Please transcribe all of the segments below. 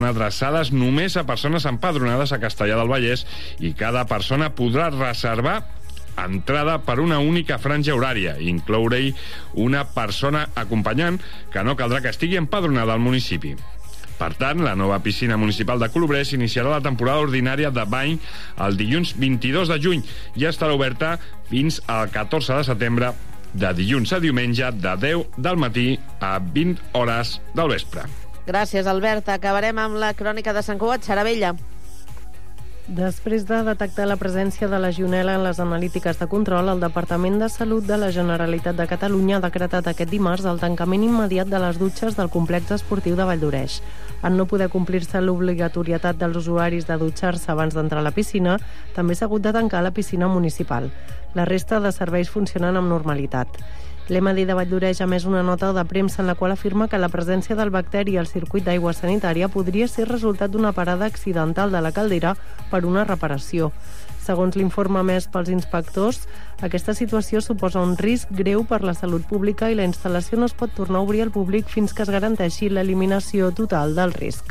adreçades només a persones empadronades a Castellar del Vallès i cada persona podrà reservar entrada per una única franja horària, incloure-hi una persona acompanyant que no caldrà que estigui empadronada al municipi. Per tant, la nova piscina municipal de Colobrès iniciarà la temporada ordinària de bany el dilluns 22 de juny i estarà oberta fins al 14 de setembre, de dilluns a diumenge, de 10 del matí a 20 hores del vespre. Gràcies, Albert. Acabarem amb la crònica de Sant Cugat, Xaravella. Després de detectar la presència de legionel·la en les analítiques de control, el Departament de Salut de la Generalitat de Catalunya ha decretat aquest dimarts el tancament immediat de les dutxes del complex esportiu de Valldoreix. En no poder complir-se l'obligatorietat dels usuaris de dutxar-se abans d'entrar a la piscina, també s'ha hagut de tancar la piscina municipal. La resta de serveis funcionen amb normalitat. L'EMAD de Valldoreix ha emès una nota de premsa en la qual afirma que la presència del bacteri al circuit d'aigua sanitària podria ser resultat d'una parada accidental de la caldera per una reparació. Segons l'informe emès pels inspectors, aquesta situació suposa un risc greu per la salut pública i la instal·lació no es pot tornar a obrir al públic fins que es garanteixi l'eliminació total del risc.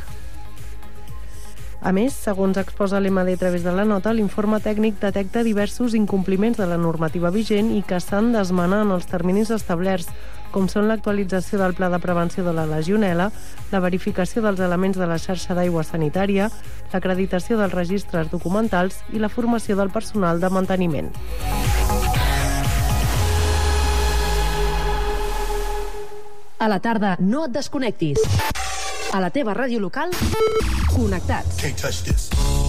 A més, segons exposa l'EMAD a través de la nota, l'informe tècnic detecta diversos incompliments de la normativa vigent i que s'han d'esmenar en els terminis establerts, com són l'actualització del Pla de Prevenció de la Legionel·la, la verificació dels elements de la xarxa d'aigua sanitària, l'acreditació dels registres documentals i la formació del personal de manteniment. A la tarda, no et desconnectis. A la teva ràdio local, connectats. Can't touch this.